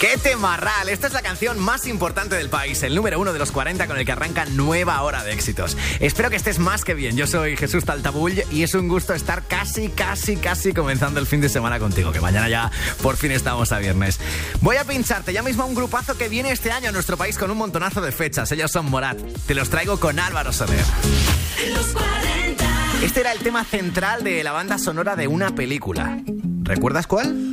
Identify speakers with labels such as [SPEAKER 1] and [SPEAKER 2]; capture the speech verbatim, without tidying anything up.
[SPEAKER 1] ¡Qué temarral! Esta es la canción más importante del país, el número uno de los cuarenta con el que arranca nueva hora de éxitos. Espero que estés más que bien. Yo soy Jesús Taltabull y es un gusto estar casi, casi, casi comenzando el fin de semana contigo, que mañana ya por fin estamos a viernes. Voy a pincharte ya mismo a un grupazo que viene este año a nuestro país con un montonazo de fechas. Ellos son Morat. Te los traigo con Álvaro Soler.
[SPEAKER 2] Los cuarenta.
[SPEAKER 1] Este era el tema central de la banda sonora de una película. ¿Recuerdas cuál?